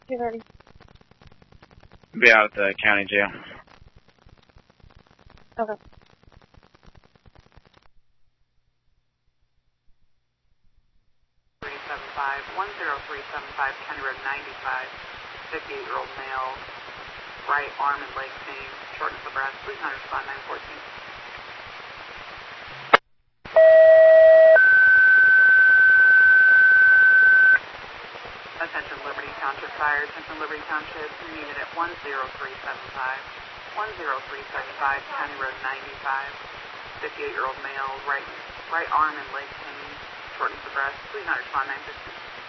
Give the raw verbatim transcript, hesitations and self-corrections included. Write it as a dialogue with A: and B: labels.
A: two thirty.
B: Be out at the county jail.
A: Okay.
C: three seven five, one zero three seven five, County Road ninety-five, fifty-eight-year-old male, right arm and leg pain, shortness of breath, please not respond, nine fourteen. Attention Liberty Township Fire, attention Liberty Township, unit at one zero three seven five, one zero three seven five, County Road ninety-five, fifty-eight-year-old male, right right arm and leg pain, shortness of breath, please not respond, nine fifteen.